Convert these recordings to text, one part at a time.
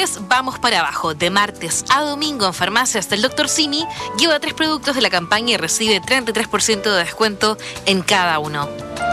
mes vamos para abajo. De martes a domingo en farmacias del Dr. Simi, lleva 3 productos de la campaña y recibe 33% de descuento en cada uno.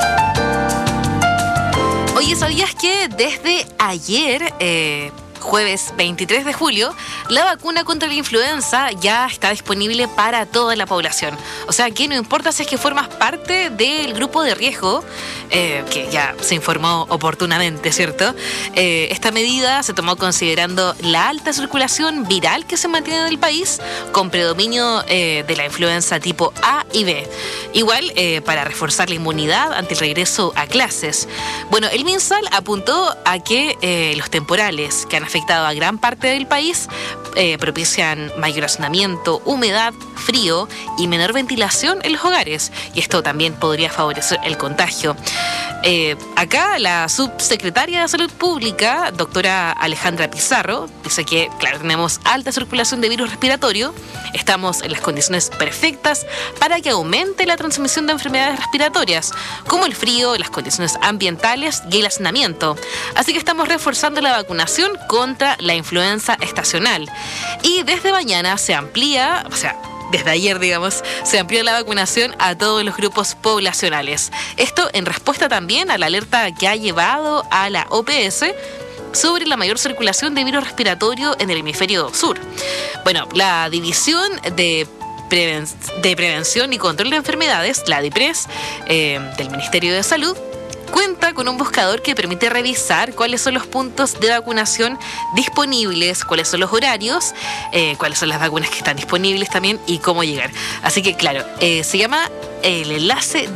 Oye, ¿sabías que desde ayer, jueves 23 de julio, la vacuna contra la influenza ya está disponible para toda la población? O sea, que no importa si es que formas parte del grupo de riesgo, que ya se informó oportunamente, ¿cierto? Esta medida se tomó considerando la alta circulación viral que se mantiene en el país, con predominio de la influenza tipo A y B. Igual, para reforzar la inmunidad ante el regreso a clases. Bueno, el MinSal apuntó a que los temporales que han afectado a gran parte del país propician mayor hacinamiento, humedad, frío y menor ventilación en los hogares, y esto también podría favorecer el contagio. Acá la subsecretaria de Salud Pública, doctora Alejandra Pizarro, dice que, claro, tenemos alta circulación de virus respiratorio, estamos en las condiciones perfectas para que aumente la transmisión de enfermedades respiratorias, como el frío, las condiciones ambientales y el hacinamiento. Así que estamos reforzando la vacunación contra la influenza estacional. Y desde mañana se amplía, desde ayer, digamos, se amplió la vacunación a todos los grupos poblacionales. Esto en respuesta también a la alerta que ha llevado a la OPS sobre la mayor circulación de virus respiratorio en el hemisferio sur. Bueno, la División de Prevención y Control de Enfermedades, la DIPRES, del Ministerio de Salud, cuenta con un buscador que permite revisar cuáles son los puntos de vacunación disponibles, cuáles son los horarios, cuáles son las vacunas que están disponibles también y cómo llegar. Así que, claro, se llama el enlace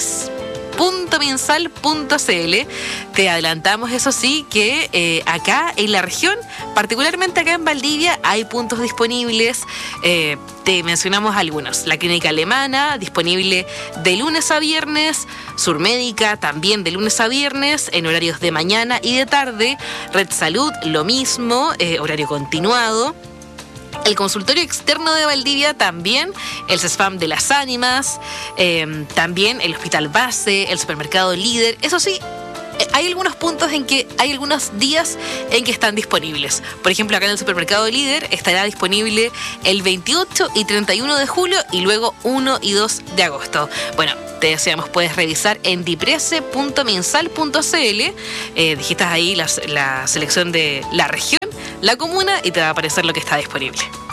dipres.minsal.cl. Te adelantamos, eso sí, que acá en la región, particularmente acá en Valdivia, hay puntos disponibles. Te mencionamos algunos: la Clínica Alemana, disponible de lunes a viernes; Surmédica, también de lunes a viernes, en horarios de mañana y de tarde; Red Salud, lo mismo, horario continuado; el consultorio externo de Valdivia también; el CESFAM de las Ánimas, también el Hospital Base, el Supermercado Líder. Eso sí, hay algunos puntos en que hay algunos días en que están disponibles. Por ejemplo, acá en el Supermercado Líder estará disponible el 28 y 31 de julio y luego 1 y 2 de agosto. Bueno, te deseamos, puedes revisar en diprese.minsal.cl, digitas ahí la selección de la región, la comuna, y te va a aparecer lo que está disponible.